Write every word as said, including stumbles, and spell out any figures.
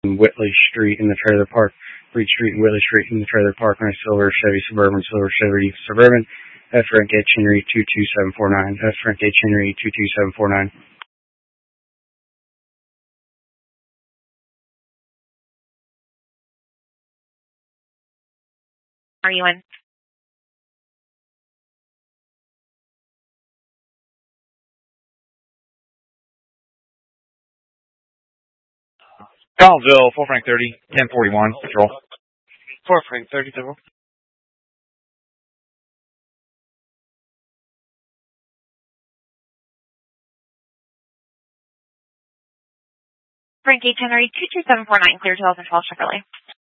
Whitley Street in the trailer park. Reed Street and Whitley Street in the trailer park. Nice silver Chevy Suburban, silver Chevy Suburban. F. Frank H. Henry two two seven four nine. F. Frank H. Henry two two seven four nine. Are you in? Collinsville, four Frank thirty, ten forty-one, control. four Frank thirty, double. Frank H. Henry two two seven four nine, clear two thousand twelve Chevrolet.